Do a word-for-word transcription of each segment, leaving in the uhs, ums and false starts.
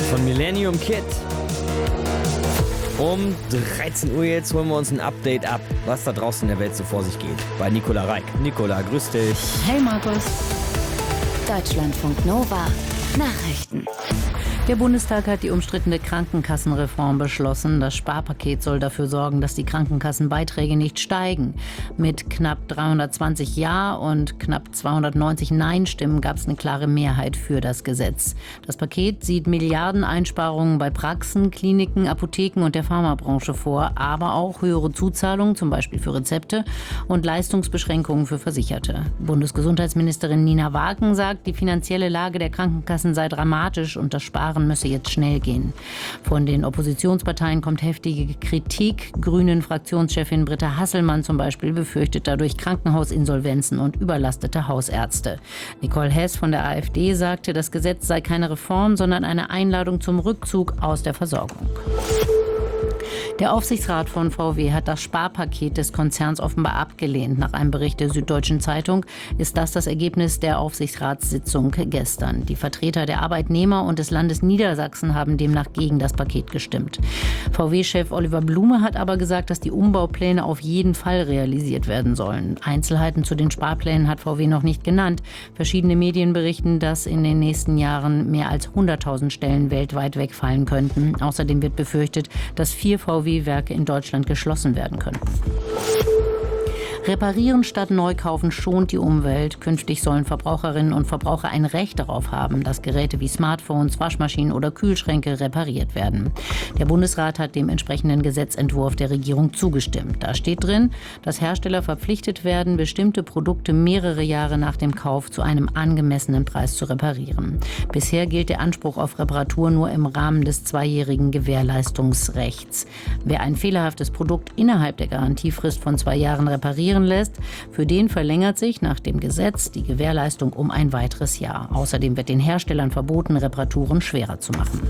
von Millennium Kid. Um dreizehn Uhr jetzt holen wir uns ein Update ab, was da draußen in der Welt so vor sich geht. Bei Nicola Reik. Nicola, grüß dich. Hey Markus. Deutschlandfunk Nova. Nachrichten. Der Bundestag hat die umstrittene Krankenkassenreform beschlossen. Das Sparpaket soll dafür sorgen, dass die Krankenkassenbeiträge nicht steigen. Mit knapp dreihundertzwanzig Ja- und knapp zweihundertneunzig Nein-Stimmen gab es eine klare Mehrheit für das Gesetz. Das Paket sieht Milliardeneinsparungen bei Praxen, Kliniken, Apotheken und der Pharmabranche vor, aber auch höhere Zuzahlungen, zum Beispiel für Rezepte, und Leistungsbeschränkungen für Versicherte. Bundesgesundheitsministerin Nina Wagen sagt, die finanzielle Lage der Krankenkassen sei dramatisch und das Sparen müsse jetzt schnell gehen. Von den Oppositionsparteien kommt heftige Kritik. Grünen-Fraktionschefin Britta Hasselmann zum Beispiel befürchtet dadurch Krankenhausinsolvenzen und überlastete Hausärzte. Nicole Hess von der AfD sagte, das Gesetz sei keine Reform, sondern eine Einladung zum Rückzug aus der Versorgung. Der Aufsichtsrat von V W hat das Sparpaket des Konzerns offenbar abgelehnt. Nach einem Bericht der Süddeutschen Zeitung ist das das Ergebnis der Aufsichtsratssitzung gestern. Die Vertreter der Arbeitnehmer und des Landes Niedersachsen haben demnach gegen das Paket gestimmt. V W-Chef Oliver Blume hat aber gesagt, dass die Umbaupläne auf jeden Fall realisiert werden sollen. Einzelheiten zu den Sparplänen hat V W noch nicht genannt. Verschiedene Medien berichten, dass in den nächsten Jahren mehr als hunderttausend Stellen weltweit wegfallen könnten. Außerdem wird befürchtet, dass vier V W-Werke in Deutschland geschlossen werden können. Reparieren statt neu kaufen schont die Umwelt. Künftig sollen Verbraucherinnen und Verbraucher ein Recht darauf haben, dass Geräte wie Smartphones, Waschmaschinen oder Kühlschränke repariert werden. Der Bundesrat hat dem entsprechenden Gesetzentwurf der Regierung zugestimmt. Da steht drin, dass Hersteller verpflichtet werden, bestimmte Produkte mehrere Jahre nach dem Kauf zu einem angemessenen Preis zu reparieren. Bisher gilt der Anspruch auf Reparatur nur im Rahmen des zweijährigen Gewährleistungsrechts. Wer ein fehlerhaftes Produkt innerhalb der Garantiefrist von zwei Jahren reparieren lässt, für den verlängert sich nach dem Gesetz die Gewährleistung um ein weiteres Jahr. Außerdem wird den Herstellern verboten, Reparaturen schwerer zu machen.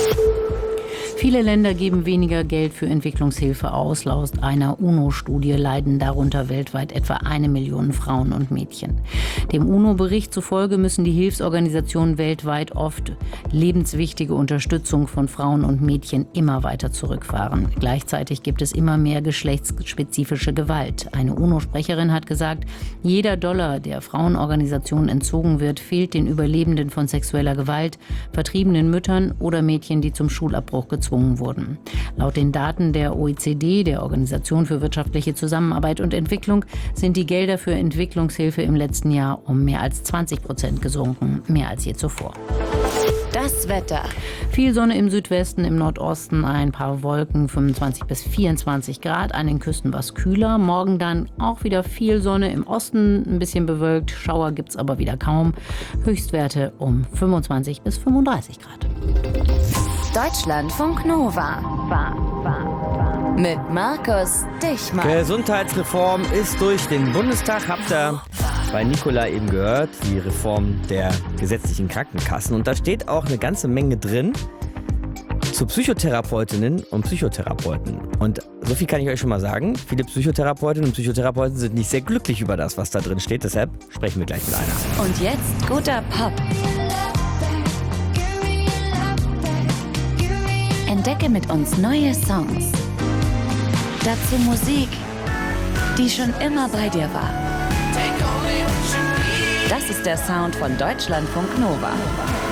Viele Länder geben weniger Geld für Entwicklungshilfe aus. Laut einer UNO-Studie leiden darunter weltweit etwa eine Million Frauen und Mädchen. Dem UNO-Bericht zufolge müssen die Hilfsorganisationen weltweit oft lebenswichtige Unterstützung von Frauen und Mädchen immer weiter zurückfahren. Gleichzeitig gibt es immer mehr geschlechtsspezifische Gewalt. Eine UNO-Sprecherin hat gesagt, jeder Dollar, der Frauenorganisationen entzogen wird, fehlt den Überlebenden von sexueller Gewalt, vertriebenen Müttern oder Mädchen, die zum Schulabbruch gezwungen wurden. Laut den Daten der O E C D, der Organisation für wirtschaftliche Zusammenarbeit und Entwicklung, sind die Gelder für Entwicklungshilfe im letzten Jahr um mehr als zwanzig Prozent gesunken, mehr als je zuvor. Das Wetter. Viel Sonne im Südwesten, im Nordosten ein paar Wolken, fünfundzwanzig bis vierundzwanzig Grad, an den Küsten was kühler. Morgen dann auch wieder viel Sonne, im Osten ein bisschen bewölkt, Schauer gibt's aber wieder kaum. Höchstwerte um fünfundzwanzig bis fünfunddreißig Grad. Deutschlandfunk Nova. Mit Markus Dichmann. Gesundheitsreform ist durch den Bundestag. Habt ihr bei Nicola eben gehört, die Reform der gesetzlichen Krankenkassen. Und da steht auch eine ganze Menge drin zu Psychotherapeutinnen und Psychotherapeuten. Und so viel kann ich euch schon mal sagen. Viele Psychotherapeutinnen und Psychotherapeuten sind nicht sehr glücklich über das, was da drin steht. Deshalb sprechen wir gleich mit einer. Und jetzt guter Pop. Entdecke mit uns neue Songs. Dazu Musik, die schon immer bei dir war. Das ist der Sound von Deutschlandfunk Nova.